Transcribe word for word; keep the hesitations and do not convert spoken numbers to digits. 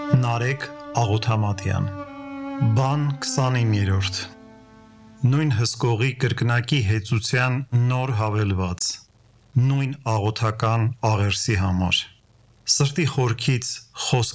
Նարեկ Աղոթամատյան Բան քսանիններորդ Նույն հսկողի կրկնակի հեծության նոր հավելված Նույն աղոթական աղերսի համար Սրտի խորքից խոսք